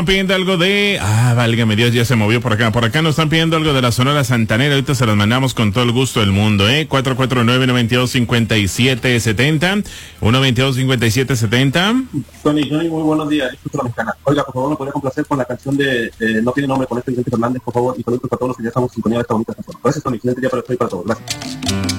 pidiendo algo de... válgame Dios, ya se movió por acá. Por acá nos están pidiendo algo de la Sonora Santanera. Ahorita se los mandamos con todo el gusto del mundo, 449-925770. 122-5770. Tony, muy buenos días. Oiga, por favor, ¿me podría complacer con la canción de No tiene nombre con este Vicente Fernández, por favor? Y saludos para todos los que ya estamos en sintonía de esta bonita canción. Gracias, Tony. Excelente día para usted y para todos. Gracias.